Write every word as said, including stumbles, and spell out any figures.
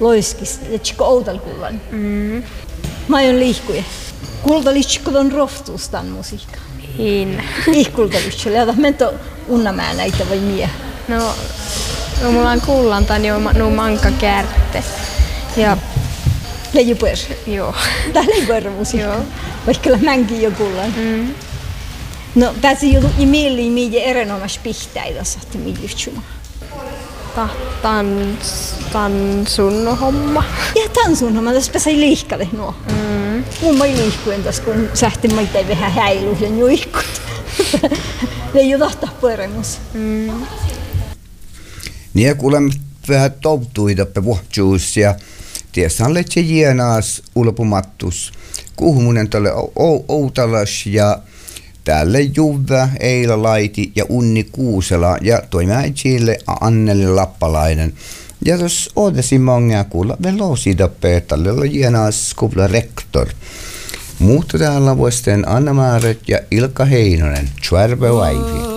loiskis, että outalkullan. Mm. Mä oon liikkuja. Kultalitsikko on rohtuustan musiikka. Niin. Ihkultalitsikko, ja mento unnamään näitä vai mie? No, no mulla on kullantan jo no manka kärtte. Ja leiju puer. Joo. Tää leiju puer musiikka. Joo. Vaikka mänkin jo kullan. Mm. No, pääsi jo i mieli mieli erinomaisesti pihtäitä saatte miljyhtsuma. Tans, tansun homma. Ja tansun homma, tässä pääsi liikkalle nuo. Mm. Mun mä liikkuin tässä, kun sähti maita ei vähän häilu ja juikkut. Ei jo tahtaa pueremus. Mm. Niin ja kuulemme vähän toutuidappe vuohtuus ja tiesä on letse jienaas ulpumattus. Kuhmunen tälle outalas ja tälle Juve, Eila Laiti ja Unni Kuusela ja toimäitsille Anneli Lappalainen. Ja tuossa odotin mongia kuulla velosidappe, tälle on jienaas skuvla rektor. Mutta täällä vuosien Anna Maaret ja Ilkka Heinonen. Tjärve vaivi.